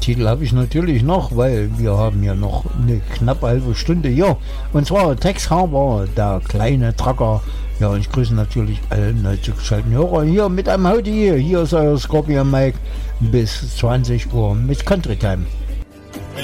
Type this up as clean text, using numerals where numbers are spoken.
Titel habe ich natürlich noch, weil wir haben ja noch eine knappe halbe Stunde hier. Und zwar Tex Harbor, der kleine Tracker. Ja, und ich grüße natürlich alle neu zugeschalteten Hörer hier mit einem Howdy. Hier ist euer Scorpion Mike bis 20 Uhr mit Country Time.